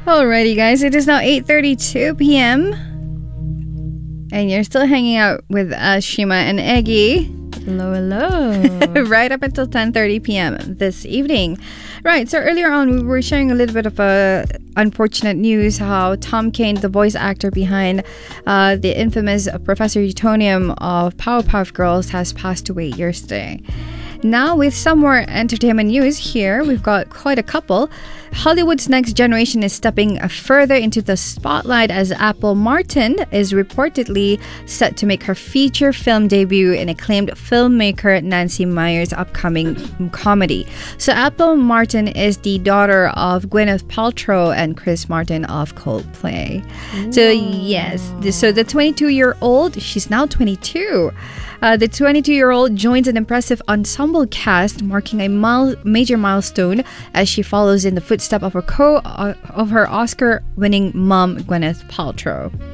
Alrighty, guys, it is now 8:32 p.m. and you're still hanging out with us, Shima and Eggy. Hello, hello. Right up until 10:30 p.m. this evening. Right, so earlier on we were sharing a little bit of unfortunate news how Tom Kane, the voice actor behind the infamous Professor Utonium of Powerpuff Girls, has passed away yesterday. Now, with some more entertainment news here, we've got quite a couple. Hollywood's next generation is stepping further into the spotlight as Apple Martin is reportedly set to make her feature film debut in acclaimed filmmaker Nancy Meyers' upcoming comedy. So Apple Martin is the daughter of Gwyneth Paltrow and Chris Martin of Coldplay. Ooh. So yes, so the 22-year-old, she's now 22. The 22-year-old joins an impressive ensemble cast, marking a major milestone as she follows in the footsteps of her Oscar-winning mom, Gwyneth Paltrow.